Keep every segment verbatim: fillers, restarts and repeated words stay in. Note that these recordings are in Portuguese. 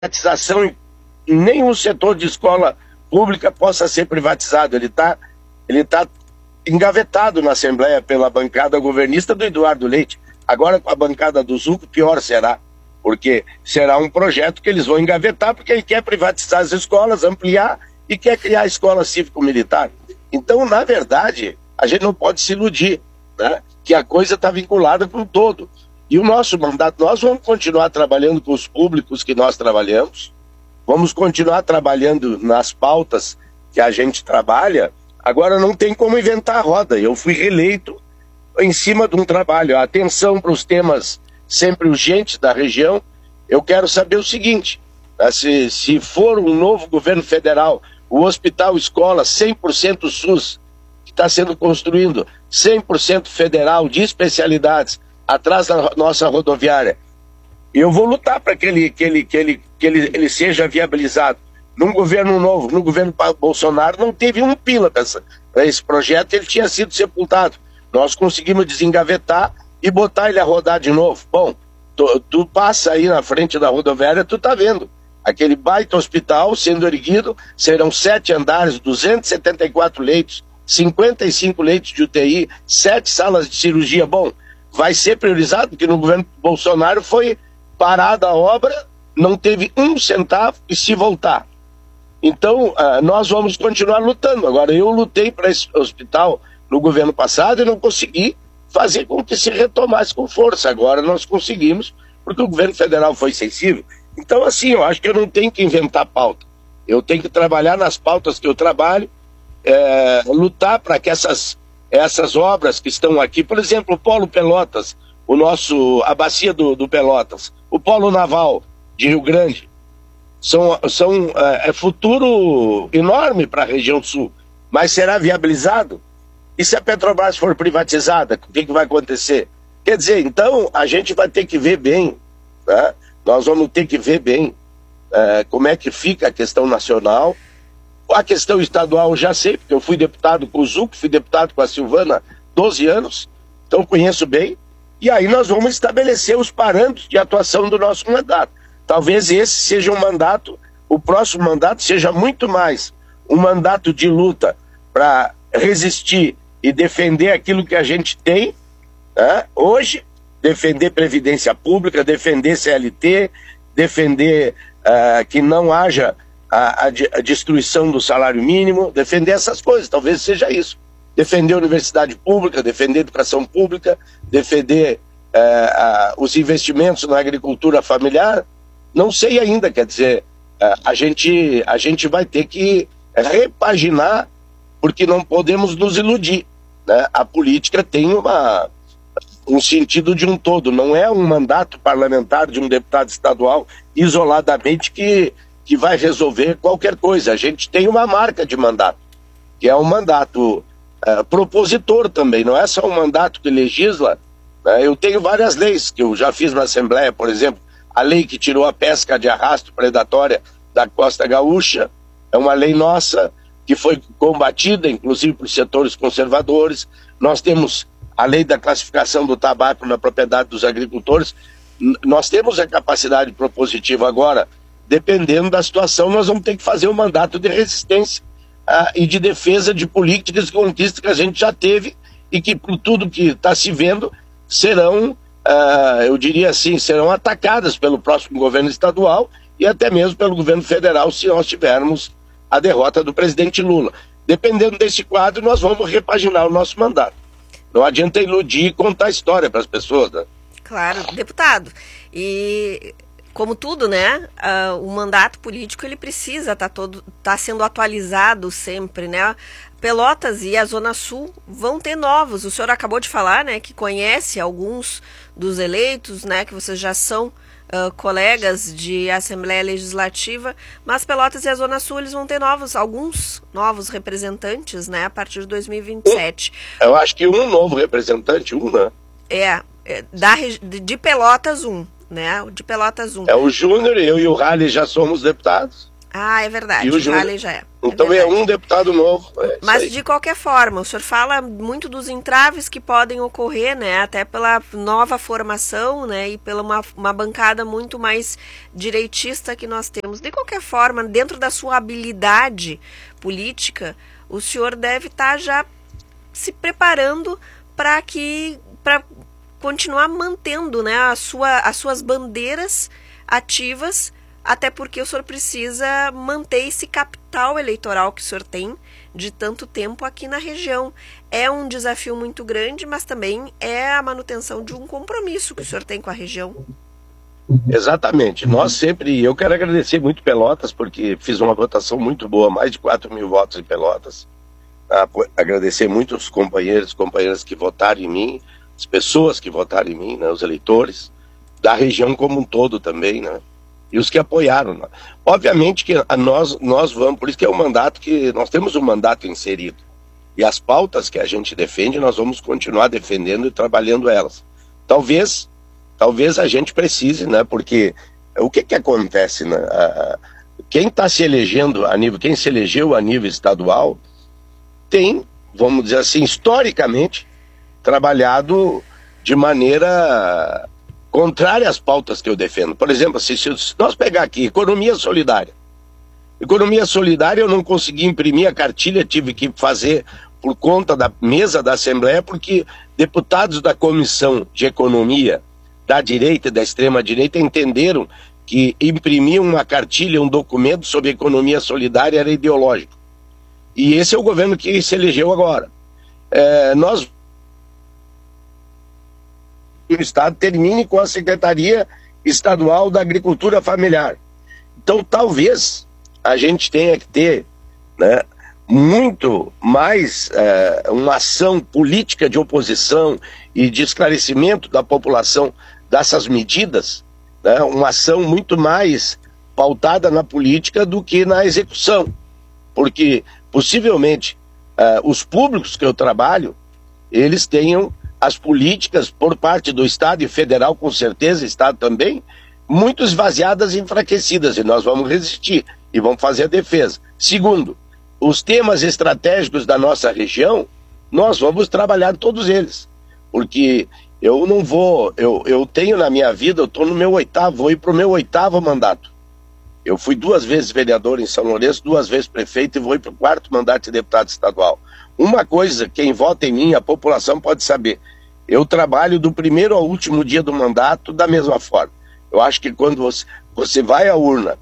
privatização em nenhum setor de escola pública possa ser privatizado. Ele está ele tá engavetado na Assembleia pela bancada governista do Eduardo Leite. Agora, com a bancada do Zuco, pior será, porque será um projeto que eles vão engavetar, porque ele quer privatizar as escolas, ampliar e quer criar a escola cívico-militar. Então, na verdade, a gente não pode se iludir, né, que a coisa está vinculada com o todo. E o nosso mandato, nós vamos continuar trabalhando com os públicos que nós trabalhamos, vamos continuar trabalhando nas pautas que a gente trabalha. Agora não tem como inventar a roda. Eu fui reeleito em cima de um trabalho. A atenção para os temas sempre urgentes da região. Eu quero saber o seguinte, se, se for um novo governo federal, o hospital escola cem por cento SUS, que está sendo construído, cem por cento federal de especialidades, atrás da nossa rodoviária, eu vou lutar para que, ele, que, ele, que, ele, que ele, ele seja viabilizado. Num governo novo, no governo Bolsonaro, não teve um pila para esse projeto, ele tinha sido sepultado. Nós conseguimos desengavetar e botar ele a rodar de novo. Bom, tu, tu passa aí na frente da rodoviária, tu tá vendo. Aquele baita hospital sendo erguido, serão sete andares, duzentos e setenta e quatro leitos, cinquenta e cinco leitos de U T I, sete salas de cirurgia. Bom, vai ser priorizado, porque no governo Bolsonaro foi parada a obra, não teve um centavo e se voltar. Então, uh, nós vamos continuar lutando. Agora, eu lutei para esse hospital no governo passado e não consegui fazer com que se retomasse com força. Agora nós conseguimos, porque o governo federal foi sensível. Então, assim, eu acho que eu não tenho que inventar pauta. Eu tenho que trabalhar nas pautas que eu trabalho, é, lutar para que essas, essas obras que estão aqui, por exemplo, o Polo Pelotas, o nosso, a bacia do, do Pelotas, o Polo Naval de Rio Grande, são, são é, é futuro enorme para a região sul, mas será viabilizado? E se a Petrobras for privatizada, o que, que vai acontecer? Quer dizer, então a gente vai ter que ver bem, né? Nós vamos ter que ver bem é, como é que fica a questão nacional. A questão estadual eu já sei, porque eu fui deputado com o Zuco, fui deputado com a Silvana doze anos, então conheço bem. E aí nós vamos estabelecer os parâmetros de atuação do nosso mandato. Talvez esse seja um mandato, o próximo mandato seja muito mais um mandato de luta para resistir e defender aquilo que a gente tem, né, hoje, defender Previdência Pública, defender C L T, defender uh, que não haja a, a, a destruição do salário mínimo, defender essas coisas, talvez seja isso. Defender a universidade pública, defender a educação pública, defender uh, uh, os investimentos na agricultura familiar, não sei ainda, quer dizer, uh, a, gente, a gente vai ter que repaginar, porque não podemos nos iludir, né? A política tem uma, um sentido de um todo, não é um mandato parlamentar de um deputado estadual isoladamente que, que vai resolver qualquer coisa. A gente tem uma marca de mandato, que é um mandato uh, propositor também, não é só um mandato que legisla, né? Eu tenho várias leis que eu já fiz na Assembleia, por exemplo, a lei que tirou a pesca de arrasto predatória da Costa Gaúcha, é uma lei nossa, que foi combatida, inclusive por setores conservadores. Nós temos a lei da classificação do tabaco na propriedade dos agricultores. N- nós temos a capacidade propositiva agora, dependendo da situação, nós vamos ter que fazer um mandato de resistência ah, e de defesa de políticas e conquistas que a gente já teve e que, por tudo que está se vendo, serão, ah, eu diria assim, serão atacadas pelo próximo governo estadual e até mesmo pelo governo federal, se nós tivermos a derrota do presidente Lula. Dependendo desse quadro, nós vamos repaginar o nosso mandato. Não adianta iludir e contar história para as pessoas, né? Claro, deputado. E como tudo, né? Uh, o mandato político ele precisa estar tá todo, tá sendo atualizado sempre, né? Pelotas e a Zona Sul vão ter novos. O senhor acabou de falar, né? Que conhece alguns dos eleitos, né? Que vocês já são Uh, colegas de Assembleia Legislativa, mas Pelotas e a Zona Sul eles vão ter novos, alguns novos representantes, né, a partir de dois mil e vinte e sete. Eu acho que um novo representante, um, né? É, é da, de Pelotas um, né, de Pelotas um. É o Júnior, eu e o Rally já somos deputados. Ah, é verdade, E o o Júnior, Halley já é. então é, é um deputado novo. É Mas de qualquer forma, o senhor fala muito dos entraves que podem ocorrer, né? Até pela nova formação, né? E pela uma, uma bancada muito mais direitista que nós temos. De qualquer forma, dentro da sua habilidade política, o senhor deve estar já se preparando para que para continuar mantendo, né, a sua, as suas bandeiras ativas, até porque o senhor precisa manter esse capital eleitoral que o senhor tem de tanto tempo aqui na região. É um desafio muito grande, mas também é a manutenção de um compromisso que o senhor tem com a região. Exatamente. Nós sempre, eu quero agradecer muito Pelotas, porque fiz uma votação muito boa, mais de quatro mil votos em Pelotas. Ah, agradecer muito os companheiros e companheiras que votaram em mim, as pessoas que votaram em mim, né, os eleitores, da região como um todo também, né, e os que apoiaram. Né. Obviamente que a nós, nós vamos, por isso que é um mandato que, nós temos um mandato inserido, e as pautas que a gente defende, nós vamos continuar defendendo e trabalhando elas. Talvez, talvez a gente precise, né, porque o que que acontece, né, quem está se elegendo a nível, quem se elegeu a nível estadual, tem, vamos dizer assim, historicamente, trabalhado de maneira contrária às pautas que eu defendo. Por exemplo, se, se nós pegar aqui, economia solidária. Economia solidária eu não consegui imprimir a cartilha, tive que fazer por conta da mesa da Assembleia, porque deputados da Comissão de Economia, da direita e da extrema-direita, entenderam que imprimir uma cartilha, um documento sobre economia solidária era ideológico. E esse é o governo que se elegeu agora. É, nós o Estado termine com a Secretaria Estadual da Agricultura Familiar. Então, talvez a gente tenha que ter, né, muito mais é, uma ação política de oposição e de esclarecimento da população dessas medidas, né, uma ação muito mais pautada na política do que na execução. Porque, possivelmente, uh, os públicos que eu trabalho, eles tenham as políticas por parte do Estado e federal, com certeza, Estado também, muito esvaziadas e enfraquecidas, e nós vamos resistir e vamos fazer a defesa. Segundo, os temas estratégicos da nossa região, nós vamos trabalhar todos eles, porque eu não vou, eu, eu tenho na minha vida, eu estou no meu oitavo, vou ir para o meu oitavo mandato. Eu fui duas vezes vereador em São Lourenço, duas vezes prefeito e vou ir para o quarto mandato de deputado estadual. Uma coisa, quem vota em mim, a população pode saber, eu trabalho do primeiro ao último dia do mandato da mesma forma. Eu acho que quando você, você vai à urna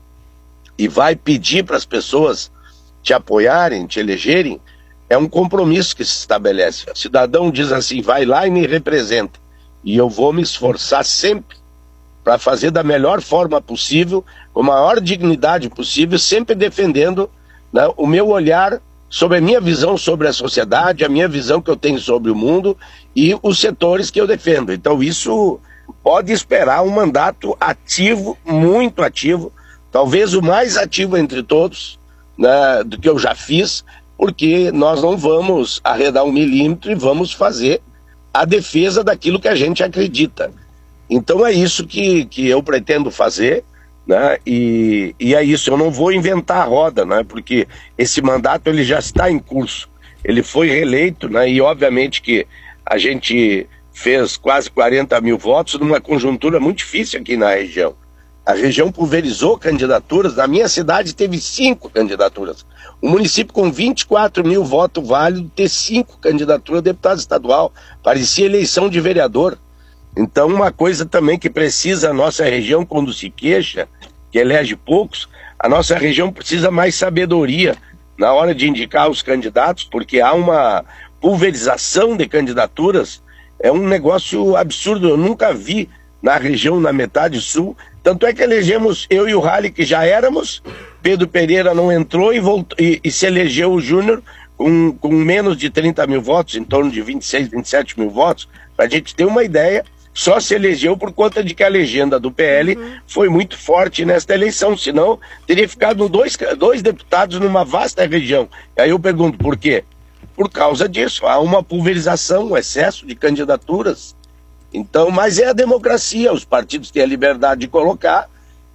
e vai pedir para as pessoas te apoiarem, te elegerem, é um compromisso que se estabelece. O cidadão diz assim, vai lá e me representa. E eu vou me esforçar sempre para fazer da melhor forma possível, com a maior dignidade possível, sempre defendendo, né, o meu olhar sobre a minha visão sobre a sociedade, a minha visão que eu tenho sobre o mundo e os setores que eu defendo. Então isso pode esperar um mandato ativo, muito ativo, talvez o mais ativo entre todos, né, do que eu já fiz, porque nós não vamos arredar um milímetro e vamos fazer a defesa daquilo que a gente acredita. Então é isso que, que eu pretendo fazer, né? e, e é isso, eu não vou inventar a roda, né? Porque esse mandato ele já está em curso, ele foi reeleito, né? E obviamente que a gente fez quase quarenta mil votos numa conjuntura muito difícil aqui na região. A região pulverizou candidaturas, na minha cidade teve cinco candidaturas. O município com vinte e quatro mil votos válidos, ter cinco candidaturas a deputado estadual, parecia eleição de vereador. Então uma coisa também que precisa a nossa região, quando se queixa, que elege poucos, a nossa região precisa mais sabedoria na hora de indicar os candidatos, porque há uma pulverização de candidaturas, é um negócio absurdo, eu nunca vi na região, na metade sul. Tanto é que elegemos eu e o Halley, que já éramos, Pedro Pereira não entrou e, voltou, e, e se elegeu o Júnior com, com menos de trinta mil votos, em torno de vinte e seis, vinte e sete mil votos. Para a gente ter uma ideia, só se elegeu por conta de que a legenda do P L uhum. foi muito forte nesta eleição, senão teria ficado dois, dois deputados numa vasta região. E aí eu pergunto, por quê? Por causa disso, há uma pulverização, um excesso de candidaturas. Então, mas é a democracia, os partidos têm a liberdade de colocar,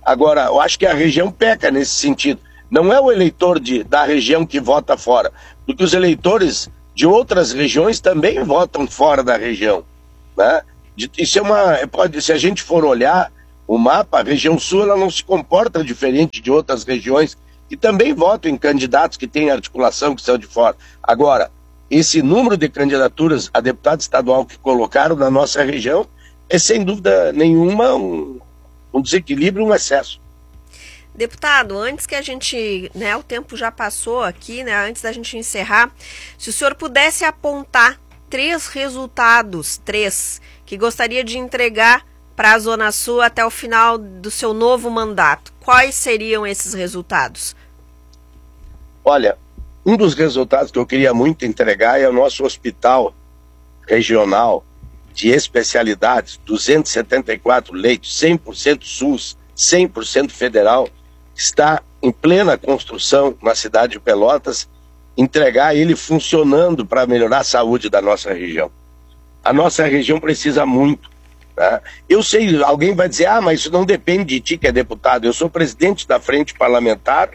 Agora, eu acho que a região peca nesse sentido. Não é o eleitor de, da região que vota fora, porque os eleitores de outras regiões também votam fora da região, né? Isso é uma, pode, se a gente for olhar o mapa, a região sul ela não se comporta diferente de outras regiões que também votam em candidatos que têm articulação, que são de fora. Agora, esse número de candidaturas a deputado estadual que colocaram na nossa região é sem dúvida nenhuma um, um desequilíbrio, um excesso. Deputado, antes que a gente, né, o tempo já passou aqui, né, antes da gente encerrar, se o senhor pudesse apontar três resultados, três, que gostaria de entregar para a Zona Sul até o final do seu novo mandato, quais seriam esses resultados? Olha, um dos resultados que eu queria muito entregar é o nosso hospital regional de especialidades, duzentos e setenta e quatro leitos, cem por cento SUS, cem por cento federal, está em plena construção na cidade de Pelotas, entregar ele funcionando para melhorar a saúde da nossa região. A nossa região precisa muito. Tá? Eu sei, alguém vai dizer, ah, mas isso não depende de ti que é deputado. Eu sou presidente da frente parlamentar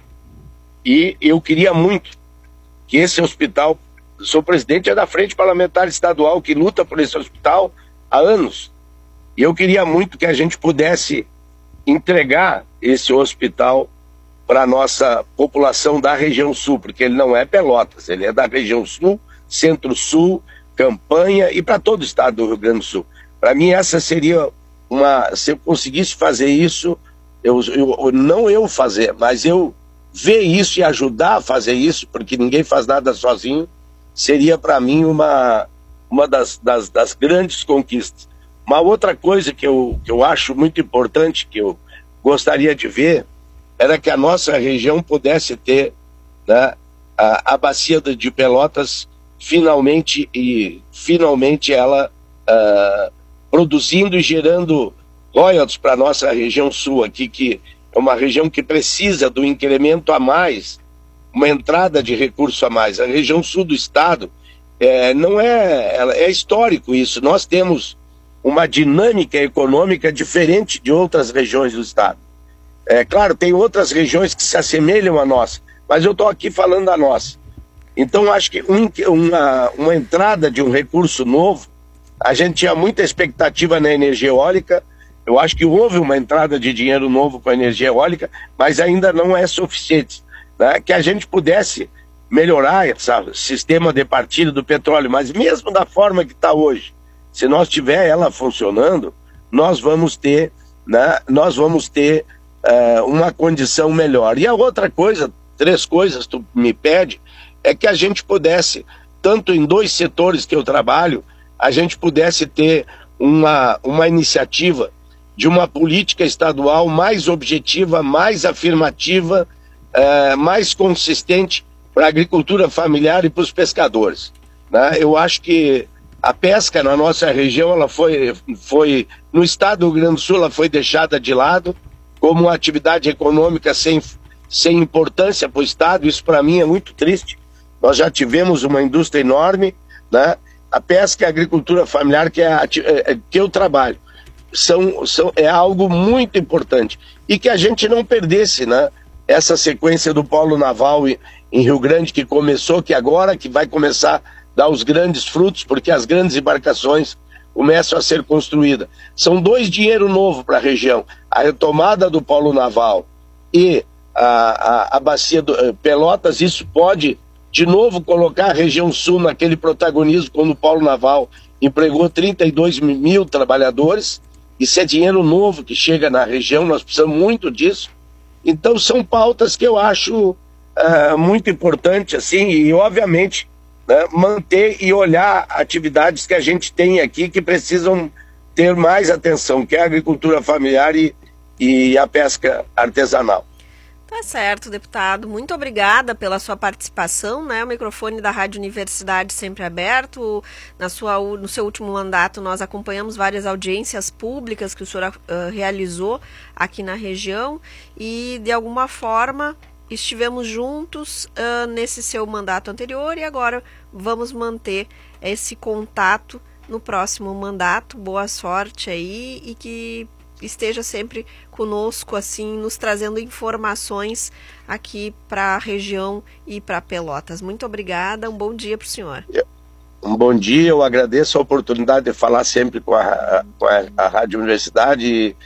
e eu queria muito que esse hospital, sou presidente é da frente parlamentar estadual que luta por esse hospital há anos. E eu queria muito que a gente pudesse entregar esse hospital para a nossa população da região sul, porque ele não é Pelotas, ele é da região sul, centro-sul, Campanha e para todo o estado do Rio Grande do Sul. Para mim essa seria uma, se eu conseguisse fazer isso, eu, eu, não eu fazer, mas eu ver isso e ajudar a fazer isso, porque ninguém faz nada sozinho, seria para mim uma, uma das, das, das grandes conquistas. Uma outra coisa que eu, que eu acho muito importante, que eu gostaria de ver, era que a nossa região pudesse ter, né, a, a bacia de Pelotas finalmente, e finalmente ela uh, produzindo e gerando royalties para a nossa região sul aqui, que é uma região que precisa do incremento a mais, uma entrada de recurso a mais. A região sul do estado é, não é, ela, é histórico isso. Nós temos uma dinâmica econômica diferente de outras regiões do estado. É claro, tem outras regiões que se assemelham à nossa, mas eu estou aqui falando da nossa. Então, acho que um, uma, uma entrada de um recurso novo, a gente tinha muita expectativa na energia eólica, eu acho que houve uma entrada de dinheiro novo com a energia eólica, mas ainda não é suficiente, né? Que a gente pudesse melhorar esse sistema de partilha do petróleo, mas mesmo da forma que está hoje, se nós tiver ela funcionando, nós vamos ter, né, nós vamos ter uh, uma condição melhor. E a outra coisa, três coisas tu me pede, é que a gente pudesse, tanto em dois setores que eu trabalho, a gente pudesse ter uma, uma iniciativa de uma política estadual mais objetiva, mais afirmativa, uh, mais consistente para a agricultura familiar e para os pescadores, né? Eu acho que a pesca na nossa região, ela foi, foi, no estado do Rio Grande do Sul, ela foi deixada de lado como uma atividade econômica sem, sem importância para o estado. Isso para mim é muito triste. Nós já tivemos uma indústria enorme, né? A pesca e a agricultura familiar, que, é a, é, que eu trabalho, são, são, é algo muito importante. E que a gente não perdesse, né, essa sequência do polo naval em, em Rio Grande, que começou, que agora que vai começar a dar os grandes frutos, porque as grandes embarcações começam a ser construídas. São dois dinheiro novo para a região. A retomada do polo naval e a, a, a bacia do Pelotas, isso pode de novo colocar a região sul naquele protagonismo, quando o polo naval empregou trinta e dois mil trabalhadores. Isso é dinheiro novo que chega na região, nós precisamos muito disso. Então são pautas que eu acho uh, muito importante, assim, e obviamente, né, manter e olhar atividades que a gente tem aqui que precisam ter mais atenção, que é a agricultura familiar e, e a pesca artesanal. Tá certo, deputado. Muito obrigada pela sua participação, né? O microfone da Rádio Universidade sempre aberto. Na sua, no seu último mandato, nós acompanhamos várias audiências públicas que o senhor uh, realizou aqui na região e, de alguma forma, estivemos juntos uh, nesse seu mandato anterior e agora vamos manter esse contato no próximo mandato. Boa sorte aí e que esteja sempre conosco, assim, nos trazendo informações aqui para a região e para Pelotas. Muito obrigada, um bom dia para o senhor. Um bom dia, eu agradeço a oportunidade de falar sempre com a, com a, a Rádio Universidade e,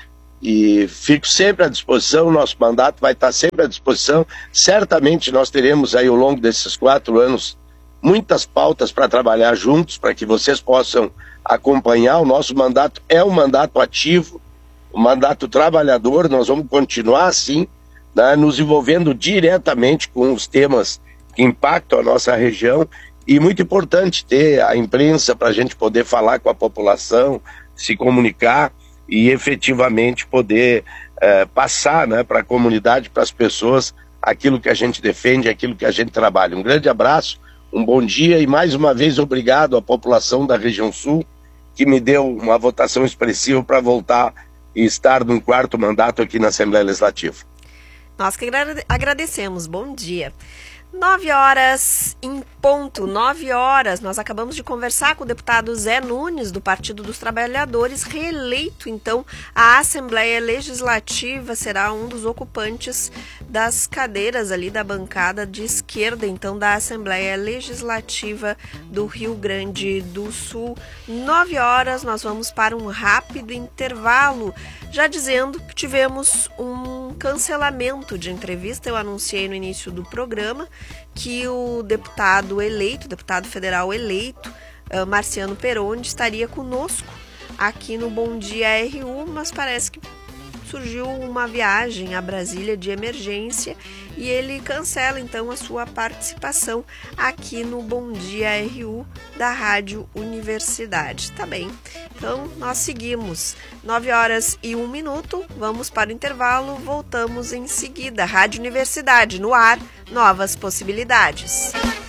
e fico sempre à disposição, nosso mandato vai estar sempre à disposição. Certamente nós teremos aí ao longo desses quatro anos muitas pautas para trabalhar juntos, para que vocês possam acompanhar. O nosso mandato é um mandato ativo, um mandato trabalhador, nós vamos continuar assim, né, nos envolvendo diretamente com os temas que impactam a nossa região. E muito importante ter a imprensa para a gente poder falar com a população, se comunicar e efetivamente poder eh, passar, né, para a comunidade, para as pessoas, aquilo que a gente defende, aquilo que a gente trabalha. Um grande abraço, um bom dia e mais uma vez obrigado à população da região sul, que me deu uma votação expressiva para voltar e estar num quarto mandato aqui na Assembleia Legislativa. Nós que agradecemos. Bom dia. Nove horas em ponto, nove horas, nós acabamos de conversar com o deputado Zé Nunes, do Partido dos Trabalhadores, reeleito, então, à Assembleia Legislativa, será um dos ocupantes das cadeiras ali da bancada de esquerda, então, da Assembleia Legislativa do Rio Grande do Sul. Nove horas, nós vamos para um rápido intervalo, já dizendo que tivemos um cancelamento de entrevista, eu anunciei no início do programa, que o deputado eleito, deputado federal eleito, uh, Marciano Peronde, estaria conosco aqui no Bom Dia R U, mas parece que surgiu uma viagem a Brasília de emergência e ele cancela então a sua participação aqui no Bom Dia R U da Rádio Universidade. Tá bem, então nós seguimos. nove horas e um minuto, vamos para o intervalo, voltamos em seguida. Rádio Universidade no ar, novas possibilidades.